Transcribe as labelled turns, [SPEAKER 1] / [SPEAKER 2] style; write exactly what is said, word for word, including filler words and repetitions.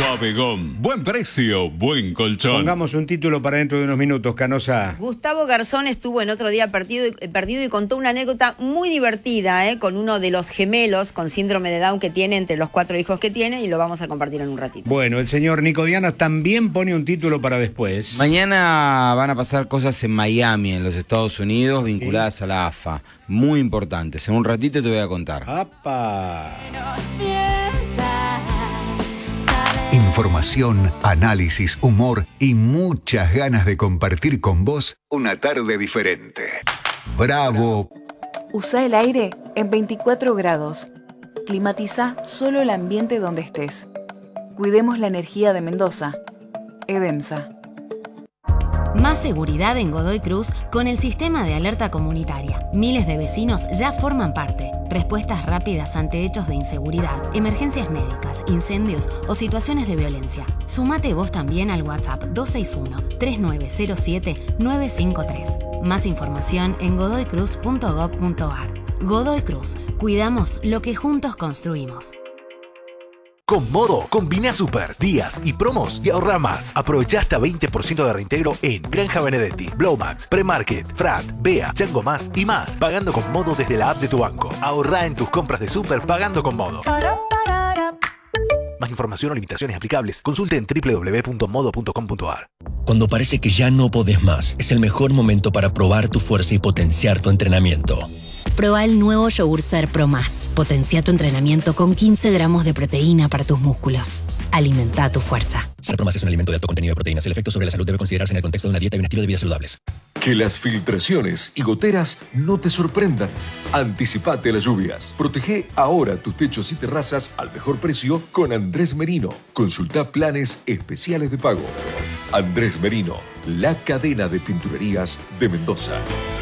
[SPEAKER 1] Suavegón. Buen precio, buen colchón.
[SPEAKER 2] Pongamos un título para dentro de unos minutos, Canosa.
[SPEAKER 3] Gustavo Garzón estuvo en Otro Día Perdido, perdido y contó una anécdota muy divertida, ¿eh? Con uno de los gemelos con síndrome de Down que tiene entre los cuatro hijos que tiene, y lo vamos a compartir en un ratito.
[SPEAKER 2] Bueno, el señor Nico Dianas también pone un título para después.
[SPEAKER 4] Mañana van a pasar cosas en Miami, en los Estados Unidos, vinculadas sí. a la A F A. Muy importantes. En un ratito te voy a contar.
[SPEAKER 2] ¡Apa!
[SPEAKER 5] Información, análisis, humor y muchas ganas de compartir con vos una tarde diferente. ¡Bravo!
[SPEAKER 6] Usa el aire en veinticuatro grados. Climatiza solo el ambiente donde estés. Cuidemos la energía de Mendoza. EDEMSA.
[SPEAKER 7] Más seguridad en Godoy Cruz con el sistema de alerta comunitaria. Miles de vecinos ya forman parte. Respuestas rápidas ante hechos de inseguridad, emergencias médicas, incendios o situaciones de violencia. Sumate vos también al WhatsApp dos seis uno, tres nueve cero siete, nueve cinco tres. Más información en godoy cruz punto gob punto ar. Godoy Cruz. Cuidamos lo que juntos construimos.
[SPEAKER 8] Con Modo, combina super, días y promos y ahorra más. Aprovecha hasta veinte por ciento de reintegro en Granja Benedetti, Blowmax, Premarket, Frat, Bea, Chango Más y más. Pagando con Modo desde la app de tu banco. Ahorra en tus compras de super pagando con Modo. Más información o limitaciones aplicables, consulte en doble u doble u doble u punto modo punto com punto ar.
[SPEAKER 9] Cuando parece que ya no podés más, es el mejor momento para probar tu fuerza y potenciar tu entrenamiento.
[SPEAKER 7] Proba el nuevo Yogur Ser Pro Más. Potencia tu entrenamiento con quince gramos de proteína para tus músculos. Alimenta tu fuerza.
[SPEAKER 9] Ser Pro Más es un alimento de alto contenido de proteínas. El efecto sobre la salud debe considerarse en el contexto de una dieta y un estilo de vida saludables.
[SPEAKER 10] Que las filtraciones y goteras no te sorprendan. Anticipate a las lluvias. Protege ahora tus techos y terrazas al mejor precio con Andrés Merino. Consulta planes especiales de pago. Andrés Merino, la cadena de pinturerías de Mendoza.